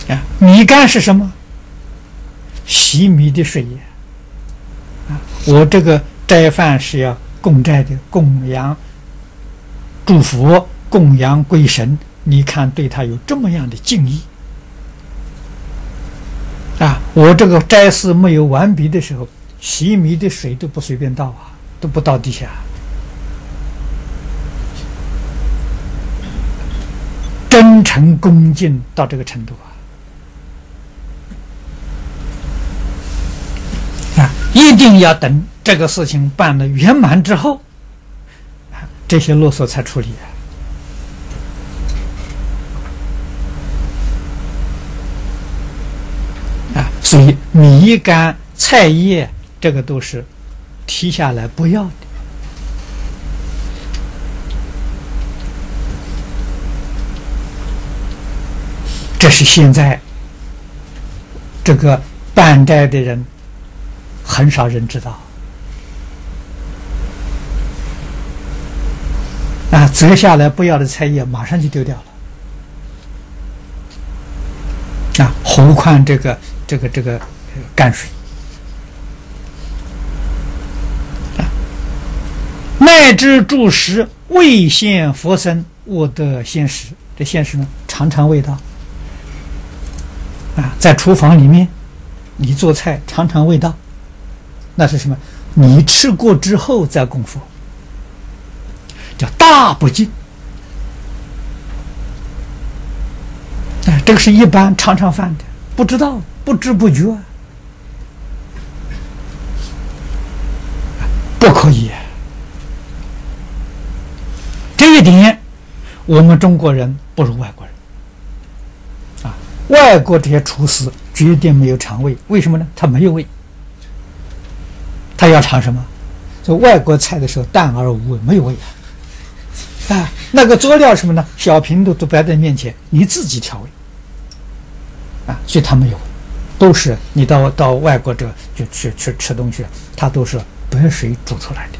米干是什么？洗米的水也。我这个斋饭是要供斋的，供养祝福，供养鬼神，你看对他有这么样的敬意我这个斋祀没有完毕的时候，洗米的水都不随便倒都不倒地下，真诚恭敬到这个程度一定要等这个事情办得圆满之后这些啰嗦才处理所以米干菜叶这个都是提下来不要的这是现在这个办斋的人很少人知道折下来不要的菜叶马上就丢掉了何况这个泔水乃至住食未现佛身，我得现食。这现食呢，尝尝味道在厨房里面你做菜尝尝味道，那是什么？你吃过之后再供佛，叫大不敬这个是一般尝尝饭的不知道，不知不觉不可以这一点我们中国人不如外国人外国这些厨师绝对没有尝味，为什么呢？他没有味，他要尝什么？就外国菜的时候淡而无味，没有味那个佐料什么呢？小瓶都摆在面前，你自己调味所以他没有味，都是你到外国这就去吃东西，它都是白水煮出来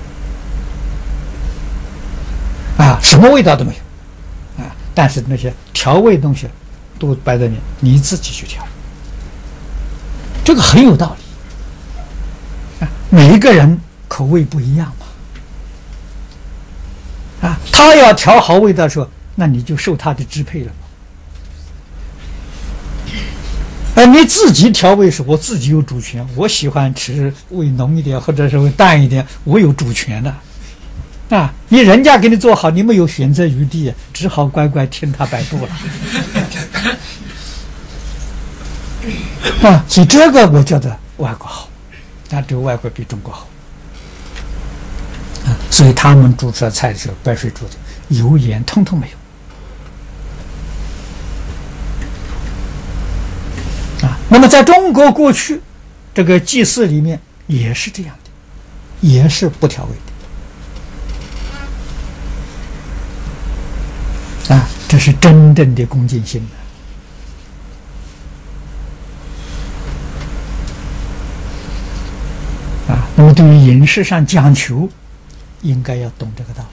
的什么味道都没有但是那些调味东西都摆在面，你自己去调，这个很有道理每一个人口味不一样嘛他要调好味道的时候，那你就受他的支配了嘛你自己调味时，我自己有主权，我喜欢吃味浓一点或者是味淡一点，我有主权的你人家给你做好，你没有选择余地，只好乖乖听他摆布了所以这个我觉得外国好这个外国比中国好所以他们煮出来菜的时候白水煮的，油盐通通没有那么在中国过去这个祭祀里面也是这样的，也是不调味的这是真正的恭敬心那么对于饮食上讲求应该要懂这个道理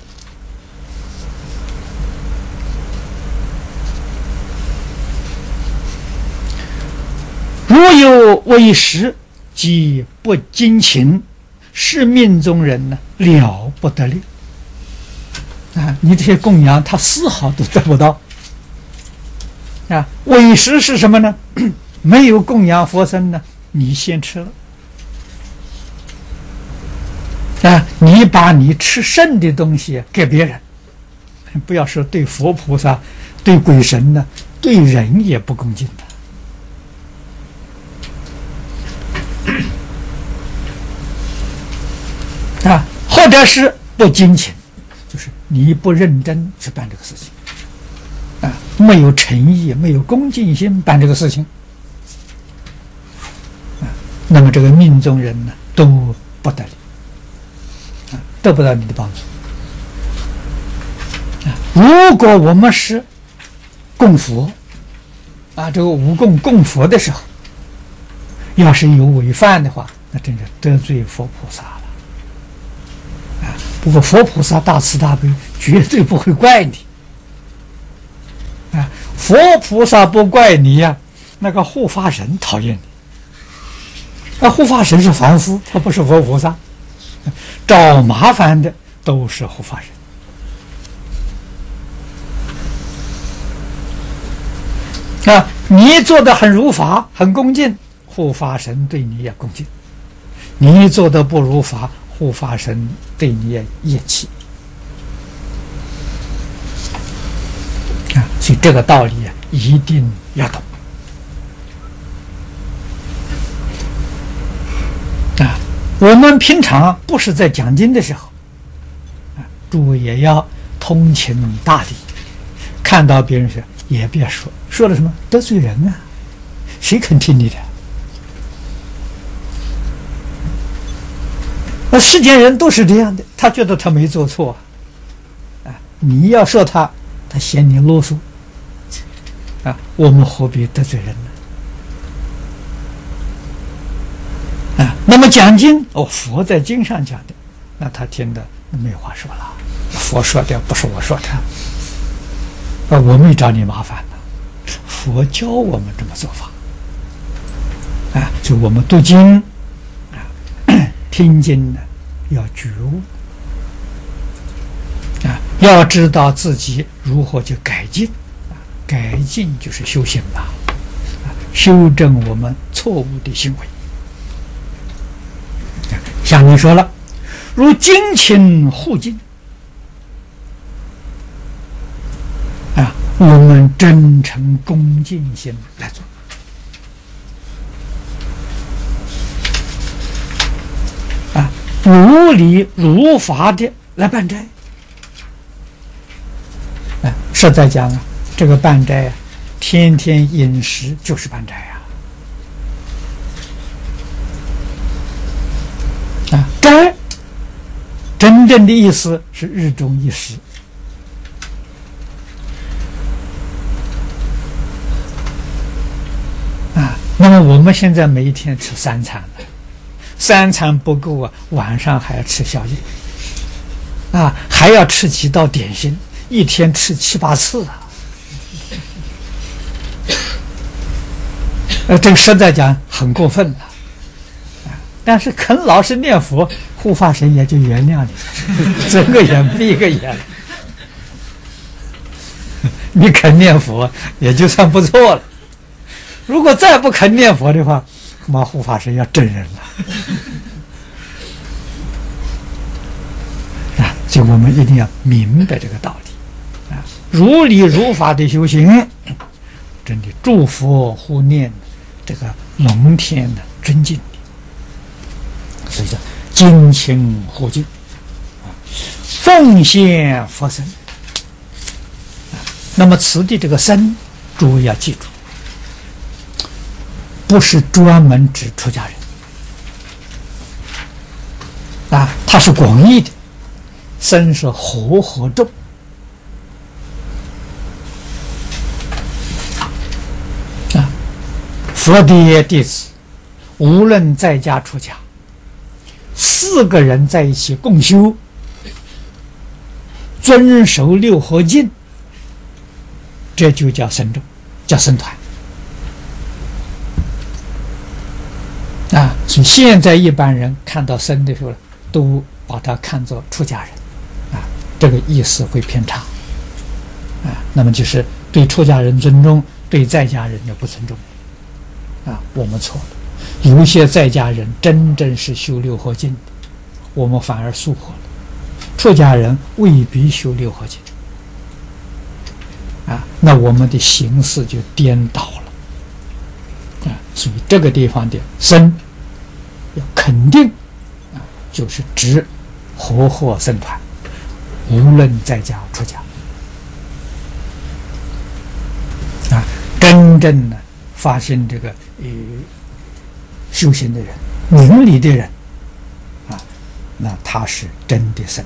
如有为食即不精勤，是命中人呢了不得了你这些供养他丝毫都得不到为食是什么呢？没有供养佛身呢，你先吃了你把你吃剩的东西给别人，不要说对佛菩萨，对鬼神呢，对人也不恭敬的或者是不精勤，就是你不认真去办这个事情没有诚意，没有恭敬心办这个事情那么这个命中人呢都不得力得不到你的帮助如果我们是供佛这个无供供佛的时候，要是有违犯的话，那真是得罪佛菩萨了不过佛菩萨大慈大悲，绝对不会怪你佛菩萨不怪你呀，那个护法神讨厌你。那护法神是凡夫，他不是佛菩萨，找麻烦的都是护法神。啊，你做的很如法，很恭敬，护法神对你也恭敬；你做的不如法，护法神对你也厌弃。啊，所以这个道理啊，一定要懂。啊，我们平常不是在讲经的时候，啊，诸位也要通情达理，看到别人说也别说，说了什么得罪人啊，谁肯听你的？那世间人都是这样的，他觉得他没做错，啊，你要说他，他嫌你啰嗦，啊，我们何必得罪人呢？啊，那么讲经，佛在经上讲的，那他听的没话说了，佛说的不是我说的，我没找你麻烦呢，佛教我们这么做法，啊，就我们读经啊，听经呢要觉悟，啊，要知道自己如何去改进，啊，改进就是修行吧，啊，修正我们错误的行为。像你说了，如精勤护经，啊，我们真诚恭敬心来做，啊，如理如法的来办斋，啊，实在讲啊，这个办斋啊，天天饮食就是办斋啊。斋真正的意思是日中一食，啊，那么我们现在每一天吃3餐了，3餐不够啊，晚上还要吃宵夜，啊，还要吃几道点心，一天吃7、8次啊，这个实在讲很过分了。但是肯老实念佛，护法神也就原谅你，睁个眼闭个眼。你肯念佛也就算不错了。如果再不肯念佛的话，恐怕护法神要整人了。啊，所以我们一定要明白这个道理啊，如理如法的修行，真的诸佛护念这个龙天的尊敬。所以叫精勤护经，奉献佛身。那么此地这个身，诸位要记住，不是专门指出家人啊，它是广义的，身是和众啊。佛的弟子，无论在家出家，4个人在一起共修，遵守6合敬，这就叫僧众，叫僧团啊。所以现在一般人看到僧的时候，都把他看作出家人啊，这个意思会偏差啊。那么就是对出家人尊重，对在家人就不尊重啊，我们错了。有一些在家人真正是修6合敬的，我们反而疏忽了。出家人未必修6合敬啊，那我们的形式就颠倒了啊。所以这个地方的僧要肯定啊，就是指和僧团，无论在家出家啊，真正的发现这个修行的人，明理的人啊，那他是真的僧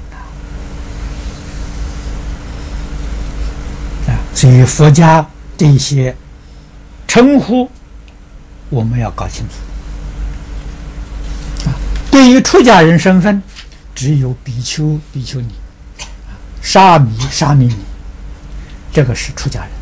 啊。所以佛家这些称呼我们要搞清楚啊。对于出家人身份，只有比丘、比丘尼、沙弥、沙弥尼，这个是出家人。